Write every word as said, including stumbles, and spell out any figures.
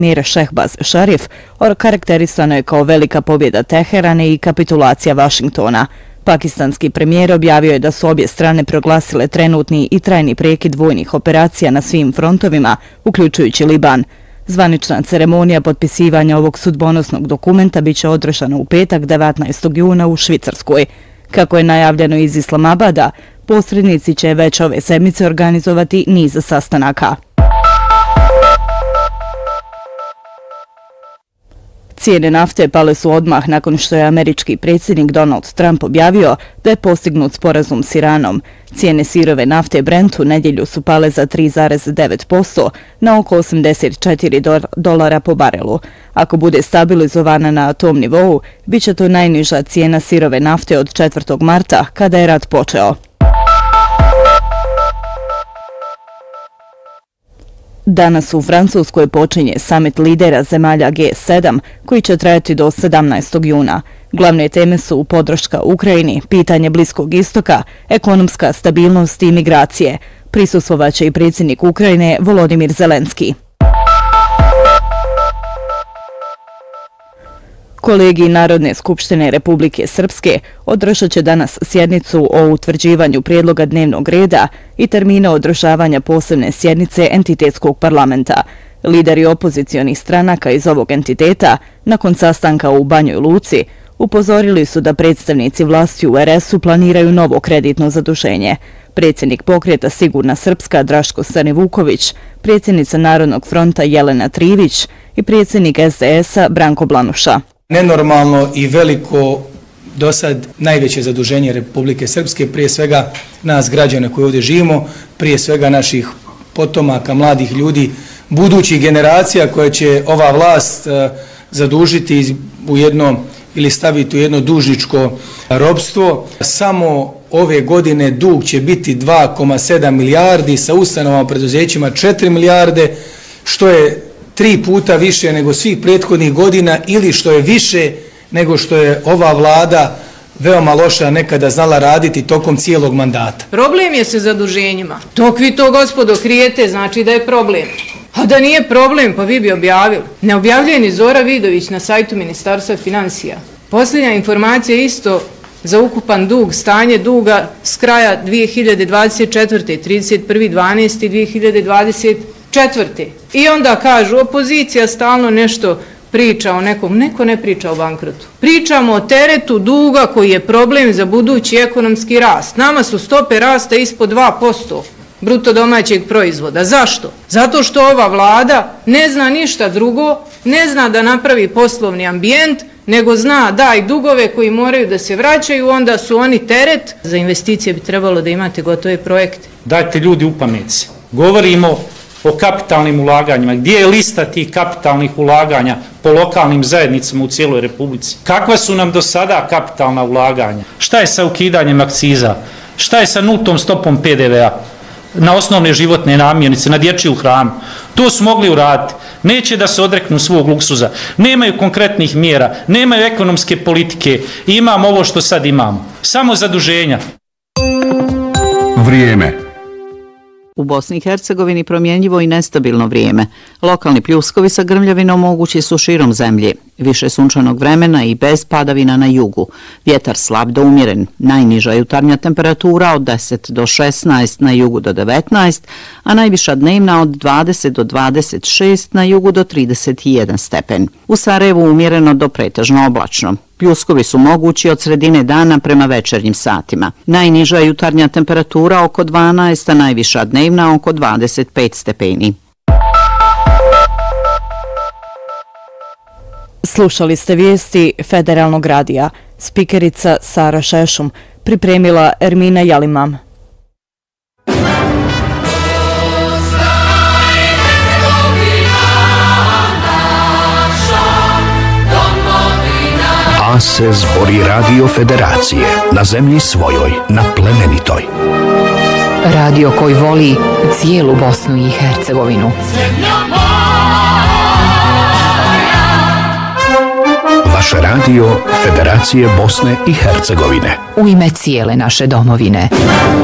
Mir Šehbaz Šarif okarakterisano je kao velika pobjeda Teherana i kapitulacija Vašingtona. Pakistanski premijer objavio je da su obje strane proglasile trenutni i trajni prekid vojnih operacija na svim frontovima, uključujući Liban. Zvanična ceremonija potpisivanja ovog sudbonosnog dokumenta biće održana u petak devetnaestog juna u Švicarskoj. Kako je najavljeno iz Islamabada, posrednici će već ove sedmice organizovati niz sastanaka. Cijene nafte pale su odmah nakon što je američki predsjednik Donald Trump objavio da je postignut sporazum s Iranom. Cijene sirove nafte Brent u nedjelju su pale za tri zarez devet posto na oko osamdeset četiri dolara po barelu. Ako bude stabilizovana na tom nivou, bit će to najniža cijena sirove nafte od četvrtog marta kada je rat počeo. Danas u Francuskoj počinje samit lidera zemalja G sedam koji će trajati do sedamnaestog juna. Glavne teme su podrška Ukrajini, pitanje Bliskog istoka, ekonomska stabilnost i migracije. Prisustvovaće i predsjednik Ukrajine Volodimir Zelenski. Kolegij Narodne skupštine Republike Srpske održat će danas sjednicu o utvrđivanju prijedloga dnevnog reda i termina održavanja posebne sjednice entitetskog parlamenta. Lideri opozicionih stranaka iz ovog entiteta, nakon sastanka u Banjoj Luci, upozorili su da predstavnici vlasti u R S-u planiraju novo kreditno zaduženje. Predsjednik pokreta Sigurna Srpska Draško Stanivuković, predsjednica Narodnog fronta Jelena Trivić i predsjednik S D S-a Branko Blanuša. Nenormalno i veliko dosad najveće zaduženje Republike Srpske, prije svega nas građana koji ovdje živimo, prije svega naših potomaka, mladih ljudi, budućih generacija koje će ova vlast zadužiti u jedno ili staviti u jedno dužničko ropstvo. Samo ove godine dug će biti dva zarez sedam milijardi, sa ustanovama preduzećima četiri milijarde, što je tri puta više nego svih prethodnih godina ili što je više nego što je ova vlada veoma loša nekada znala raditi tokom cijelog mandata. Problem je sa zaduženjima. Dok vi to, gospodo, krijete, znači da je problem. A da nije problem, pa vi bi objavili. Ne objavljuje ni Zora Vidović na sajtu Ministarstva financija. Posljednja informacija je isto za ukupan dug, stanje duga s kraja dvije hiljade dvadeset četvrte. trideset prvi dvanaesti dvije hiljade dvadeset četvrte. I onda kažu, opozicija stalno nešto priča o nekom, neko ne priča o bankrotu. Pričamo o teretu duga koji je problem za budući ekonomski rast. Nama su stope rasta ispod dva posto bruto domaćeg proizvoda. Zašto? Zato što ova vlada ne zna ništa drugo, ne zna da napravi poslovni ambijent, nego zna daj dugove koji moraju da se vraćaju, onda su oni teret. Za investicije bi trebalo da imate gotove projekte. Dajte ljudi upameti. Govorimo o kapitalnim ulaganjima. Gdje je lista tih kapitalnih ulaganja po lokalnim zajednicama u cijeloj Republici? Kakva su nam do sada kapitalna ulaganja? Šta je sa ukidanjem akciza? Šta je sa nultom stopom P D V-a na osnovne životne namirnice, na dječju hranu? To su mogli uraditi. Neće da se odreknu svog luksuza. Nemaju konkretnih mjera, nemaju ekonomske politike. Imamo ovo što sad imamo. Samo zaduženja. Vrijeme. U Bosni i Hercegovini promjenjivo i nestabilno vrijeme. Lokalni pljuskovi sa grmljavinom mogući su širom zemlje. Više sunčanog vremena i bez padavina na jugu. Vjetar slab do umjeren. Najniža jutarnja temperatura od deset do šesnaest, na jugu do devetnaest, a najviša dnevna od dvadeset do dvadeset šest, na jugu do trideset jedan stepen. U Sarajevu umjereno do pretežno oblačno. Pljuskovi su mogući od sredine dana prema večernjim satima. Najniža jutarnja temperatura oko dvanaest, a najviša dnevna oko dvadeset pet stepeni. Slušali ste vijesti Federalnog radija. Spikerica Sara Šešum, pripremila Ermina Jalimam. A se zbori Radio Federacije na zemlji svojoj, na plemenitoj. Radio koji voli cijelu Bosnu i Hercegovinu. Vaš radio Federacije Bosne i Hercegovine. U ime cijele naše domovine.